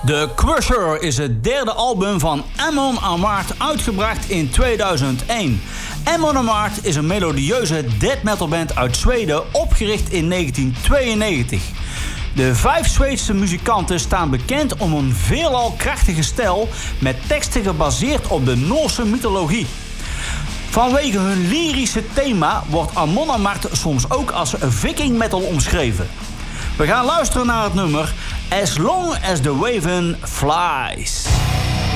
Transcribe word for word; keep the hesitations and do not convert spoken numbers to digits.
The Crusher is het derde album van Amon Amarth, uitgebracht in tweeduizend één. Amon Amarth is een melodieuze death metal band uit Zweden, opgericht in negentien tweeënnegentig. De vijf Zweedse muzikanten staan bekend om een veelal krachtige stijl met teksten gebaseerd op de Noorse mythologie. Vanwege hun lyrische thema wordt Amon Amarth soms ook als viking metal omschreven. We gaan luisteren naar het nummer As Long As The Raven Flies.